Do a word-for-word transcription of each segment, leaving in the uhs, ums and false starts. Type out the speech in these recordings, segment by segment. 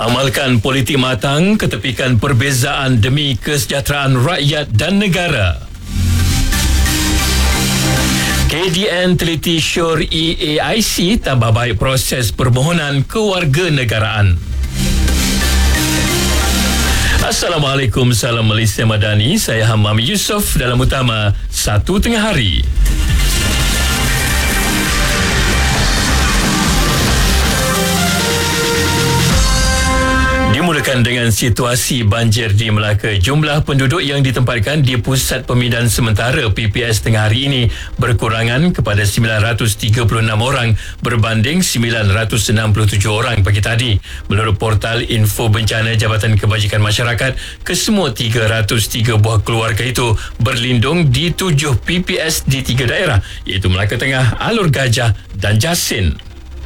Amalkan politik matang, ketepikan perbezaan demi kesejahteraan rakyat dan negara. K D N teliti syur E A I C tambah baik proses permohonan kewarganegaraan. Assalamualaikum, salam Malaysia Madani. Saya Hamam Yusof dalam utama Satu Tengah Hari. Dimulakan dengan situasi banjir di Melaka. Jumlah penduduk yang ditempatkan di Pusat Pemindahan Sementara P P S tengah hari ini berkurangan kepada sembilan ratus tiga puluh enam orang berbanding sembilan ratus enam puluh tujuh orang pagi tadi. Menurut portal Info Bencana Jabatan Kebajikan Masyarakat, kesemua tiga ratus tiga buah keluarga itu berlindung di tujuh P P S di tiga daerah, iaitu Melaka Tengah, Alor Gajah dan Jasin.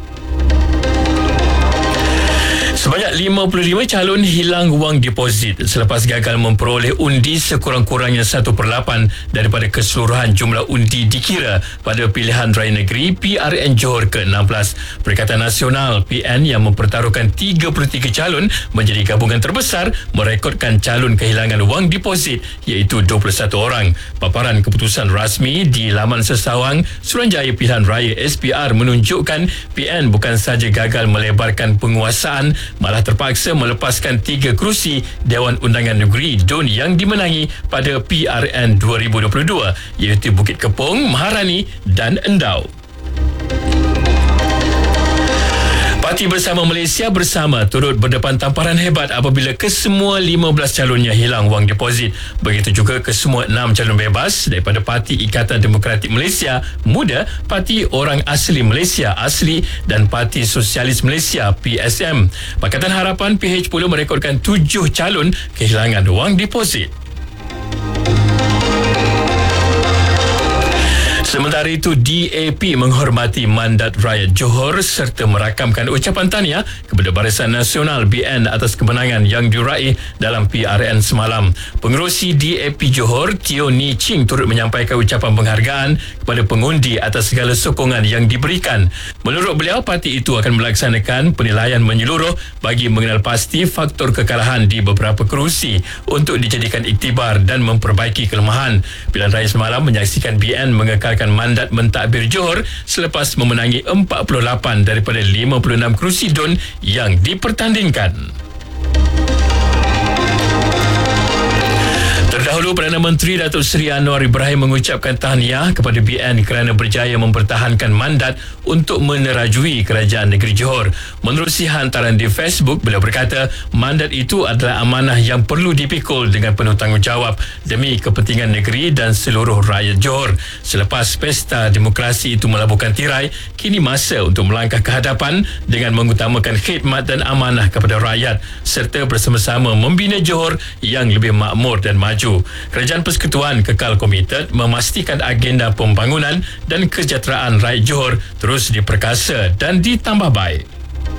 Sebanyak lima puluh lima calon hilang wang deposit selepas gagal memperoleh undi sekurang-kurangnya satu per lapan daripada keseluruhan jumlah undi dikira pada pilihan raya negeri P R N Johor ke enam belas. Perikatan Nasional P N yang mempertaruhkan tiga puluh tiga calon menjadi gabungan terbesar merekodkan calon kehilangan wang deposit iaitu dua puluh satu orang. Paparan keputusan rasmi di laman sesawang Suruhanjaya Pilihan Raya S P R menunjukkan P N bukan sahaja gagal melebarkan penguasaan, malah terpaksa melepaskan tiga kerusi Dewan Undangan Negeri D U N yang dimenangi pada P R N dua ribu dua puluh dua, iaitu Bukit Kepong, Maharani dan Endau. Parti Bersama Malaysia Bersama turut berdepan tamparan hebat apabila kesemua lima belas calonnya hilang wang deposit. Begitu juga kesemua enam calon bebas daripada Parti Ikatan Demokratik Malaysia Muda, Parti Orang Asli Malaysia Asli dan Parti Sosialis Malaysia P S M. Pakatan Harapan P H pula merekodkan tujuh calon kehilangan wang deposit. Sementara itu, D A P menghormati mandat rakyat Johor serta merakamkan ucapan tahniah kepada Barisan Nasional B N atas kemenangan yang diraih dalam P R N semalam. Pengerusi D A P Johor, Teo Ni Ching, turut menyampaikan ucapan penghargaan kepada pengundi atas segala sokongan yang diberikan. Menurut beliau, parti itu akan melaksanakan penilaian menyeluruh bagi mengenal pasti faktor kekalahan di beberapa kerusi untuk dijadikan iktibar dan memperbaiki kelemahan. Pilihan raya semalam menyaksikan B N mengekalkan mandat mentadbir Johor selepas memenangi empat puluh lapan daripada lima puluh enam kerusi D U N yang dipertandingkan. Terdahulu, Perdana Menteri Datuk Seri Anwar Ibrahim mengucapkan tahniah kepada B N kerana berjaya mempertahankan mandat untuk menerajui Kerajaan Negeri Johor. Menerusi hantaran di Facebook, beliau berkata mandat itu adalah amanah yang perlu dipikul dengan penuh tanggungjawab demi kepentingan negeri dan seluruh rakyat Johor. Selepas pesta demokrasi itu melabuhkan tirai, kini masa untuk melangkah ke hadapan dengan mengutamakan khidmat dan amanah kepada rakyat serta bersama-sama membina Johor yang lebih makmur dan maju. Kerajaan Persekutuan kekal komited memastikan agenda pembangunan dan kesejahteraan rakyat Johor terus diperkasa dan ditambah baik.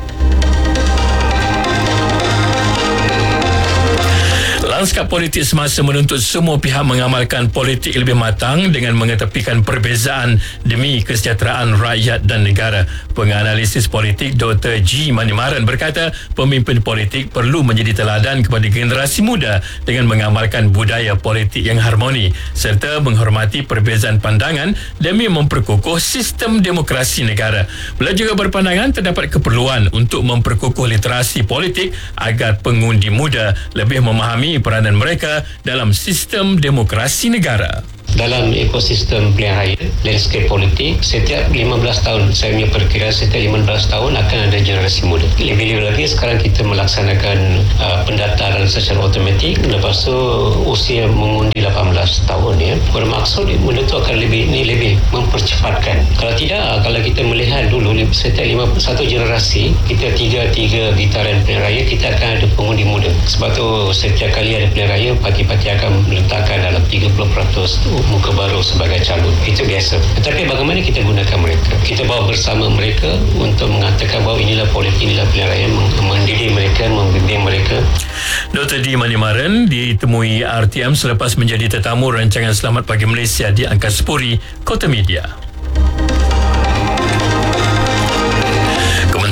Lanskap politik semasa menuntut semua pihak mengamalkan politik lebih matang dengan mengetepikan perbezaan demi kesejahteraan rakyat dan negara. Penganalisis politik Doktor G. Manimaran berkata pemimpin politik perlu menjadi teladan kepada generasi muda dengan mengamalkan budaya politik yang harmoni serta menghormati perbezaan pandangan demi memperkukuh sistem demokrasi negara. Beliau juga berpandangan terdapat keperluan untuk memperkukuh literasi politik agar pengundi muda lebih memahami peranan mereka dalam sistem demokrasi negara. Dalam ekosistem pilihan raya, landscape politik, setiap lima belas tahun, saya punya perkiraan setiap lima belas tahun akan ada generasi muda. Lebih-lebih lagi sekarang kita melaksanakan uh, pendaftaran secara automatik, lepas tu usia mengundi lapan belas tahun ya. Bermaksud benda tu akan lebih ni lebih mempercepatkan. Kalau tidak, kalau kita melihat dulu setiap lima, satu generasi kita tiga tiga gitaran pilihan raya, kita akan ada pengundi muda. Sebab tu setiap kali ada pilihan raya, parti-parti akan meletakkan dalam tiga puluh peratus muka baru sebagai calon. Itu biasa. Tetapi bagaimana kita gunakan mereka? Kita bawa bersama mereka untuk mengatakan bahawa inilah politik, inilah pilihan raya, mendidik mereka, membimbing mereka. Doktor D. Manimaran ditemui R T M selepas menjadi tetamu rancangan Selamat Pagi Malaysia di Angkasa Puri, Kota Media.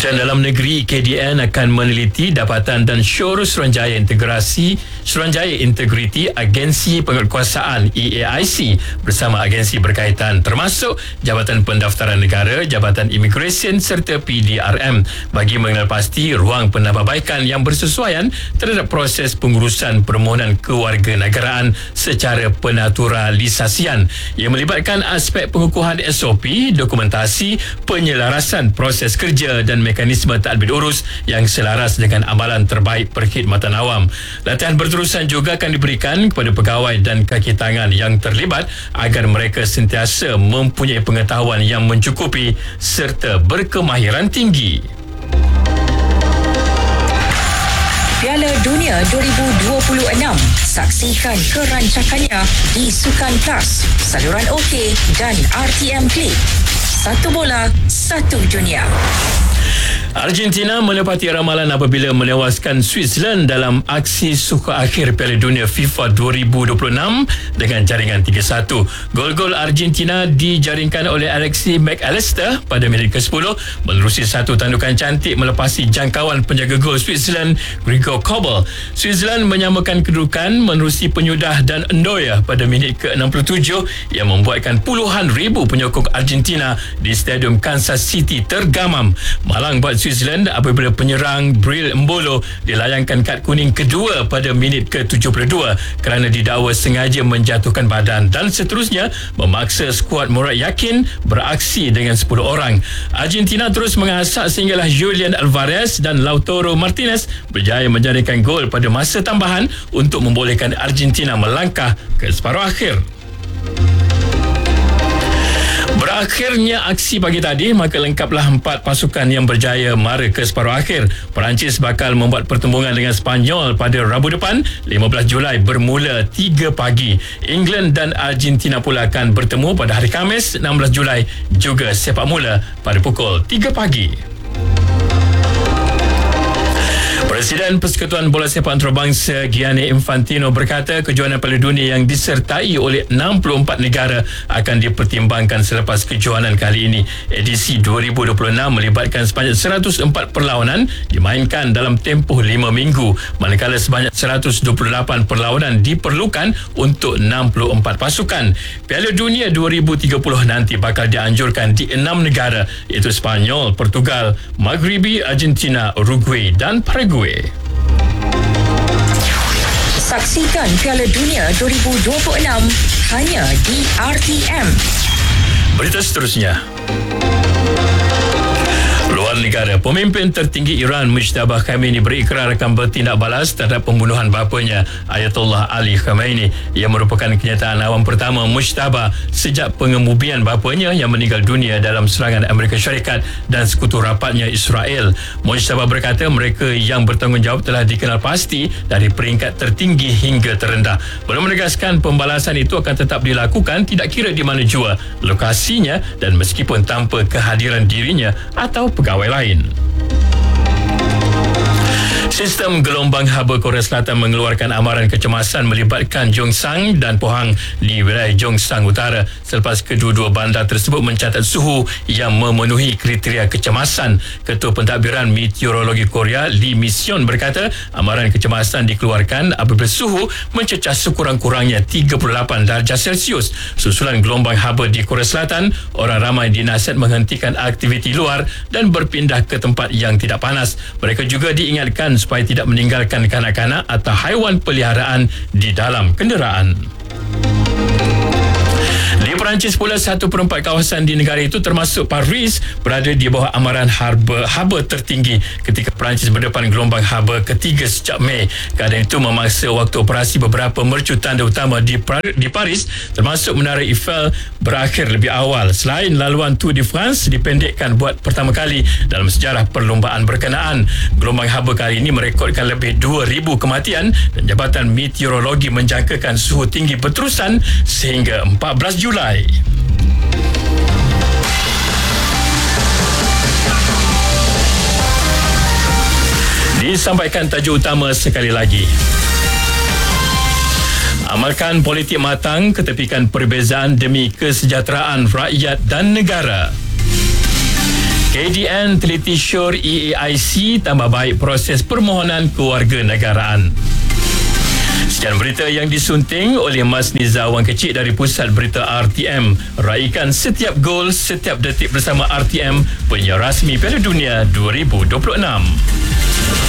Kementerian Dalam Negeri K D N akan meneliti dapatan dan syurus Suruhanjaya Integrasi Suruhanjaya Integriti Agensi Penguatkuasaan E A I C bersama agensi berkaitan termasuk Jabatan Pendaftaran Negara, Jabatan Imigresen serta P D R M bagi mengenal pasti ruang penambahbaikan yang bersesuaian terhadap proses pengurusan permohonan kewarganegaraan secara penaturalisasian. Ia melibatkan aspek pengukuhan S O P, dokumentasi, penyelarasan proses kerja dan mekanisme tadbir urus yang selaras dengan amalan terbaik perkhidmatan awam. Latihan berterusan juga akan diberikan kepada pegawai dan kaki tangan yang terlibat agar mereka sentiasa mempunyai pengetahuan yang mencukupi serta berkemahiran tinggi. Piala Dunia dua ribu dua puluh enam. Saksikan kerancakannya di Sukan Plus, saluran OK dan R T M Click. Satu bola, satu dunia. Argentina menepati ramalan apabila menewaskan Switzerland dalam aksi suka akhir Piala Dunia FIFA dua ribu dua puluh enam dengan jaringan tiga satu. Gol-gol Argentina dijaringkan oleh Alexis McAllister pada minit ke sepuluh menerusi satu tandukan cantik melepasi jangkauan penjaga gol Switzerland Gregor Kobel. Switzerland menyamakan kedudukan menerusi penyudah dan Ndoye pada minit ke enam puluh tujuh yang membuatkan puluhan ribu penyokong Argentina di Stadium Kansas City tergamam. Malang buat Switzerland apabila penyerang Bril Mbolo dilayangkan kad kuning kedua pada minit ke tujuh puluh dua kerana didakwa sengaja menjatuhkan badan dan seterusnya memaksa skuad Murat Yakin beraksi dengan sepuluh orang. Argentina terus mengasak sehinggalah Julian Alvarez dan Lautaro Martinez berjaya menjaringkan gol pada masa tambahan untuk membolehkan Argentina melangkah ke separuh akhir. Berakhirnya aksi pagi tadi, maka lengkaplah empat pasukan yang berjaya mara ke separuh akhir. Perancis bakal membuat pertembungan dengan Sepanyol pada Rabu depan, lima belas Julai bermula tiga pagi. England dan Argentina pula akan bertemu pada hari Khamis, enam belas Julai, juga sepak mula pada pukul tiga pagi. Presiden Persekutuan Bola Sepak Antarabangsa Gianni Infantino berkata kejohanan Piala Dunia yang disertai oleh enam puluh empat negara akan dipertimbangkan selepas kejohanan kali ini. Edisi dua ribu dua puluh enam melibatkan sebanyak seratus empat perlawanan dimainkan dalam tempoh lima minggu, manakala sebanyak seratus dua puluh lapan perlawanan diperlukan untuk enam puluh empat pasukan. Piala Dunia dua ribu tiga puluh nanti bakal dianjurkan di enam negara, iaitu Sepanyol, Portugal, Maghribi, Argentina, Uruguay dan Paraguay. Saksikan Piala Dunia dua ribu dua puluh enam hanya di R T M. Berita seterusnya. Luar negara, pemimpin tertinggi Iran Mujtaba Khamenei berikrar akan bertindak balas terhadap pembunuhan bapanya Ayatollah Ali Khamenei. Ia merupakan kenyataan awam pertama Mujtaba sejak pengemubian bapanya yang meninggal dunia dalam serangan Amerika Syarikat dan sekutu rapatnya Israel. Mujtaba berkata mereka yang bertanggungjawab telah dikenal pasti dari peringkat tertinggi hingga terendah. Belum menegaskan pembalasan itu akan tetap dilakukan tidak kira di mana jua, lokasinya dan meskipun tanpa kehadiran dirinya atau pegawai lain. Sistem gelombang haba Korea Selatan mengeluarkan amaran kecemasan melibatkan Gyeongsang dan Pohang di wilayah Gyeongsang Utara selepas kedua-dua bandar tersebut mencatat suhu yang memenuhi kriteria kecemasan. Ketua Pentadbiran Meteorologi Korea Lee Mi-seon berkata amaran kecemasan dikeluarkan apabila suhu mencecah sekurang-kurangnya tiga puluh lapan darjah Celsius. Susulan gelombang haba di Korea Selatan, orang ramai dinasihat menghentikan aktiviti luar dan berpindah ke tempat yang tidak panas. Mereka juga diingatkan supaya tidak meninggalkan kanak-kanak atau haiwan peliharaan di dalam kenderaan. Di Perancis pula, satu per empat kawasan di negara itu termasuk Paris berada di bawah amaran haba, haba tertinggi ketika Perancis berdepan gelombang haba ketiga sejak Mei. Keadaan itu memaksa waktu operasi beberapa mercu tanda utama di, di Paris termasuk Menara Eiffel berakhir lebih awal. Selain laluan Tour de France dipendekkan buat pertama kali dalam sejarah perlombaan berkenaan. Gelombang haba kali ini merekodkan lebih dua ribu kematian dan Jabatan Meteorologi menjangkakan suhu tinggi berterusan sehingga empat belas Julai. Disampaikan tajuk utama sekali lagi. Amalkan politik matang, ketepikan perbezaan demi kesejahteraan rakyat dan negara. K D N teliti syur E A I C tambah baik proses permohonan kewarganegaraan. Sekian berita yang disunting oleh Mas Niza Wang Kecik dari Pusat Berita R T M. Raikan setiap gol, setiap detik bersama R T M, penyiar rasmi Piala Dunia dua ribu dua puluh enam.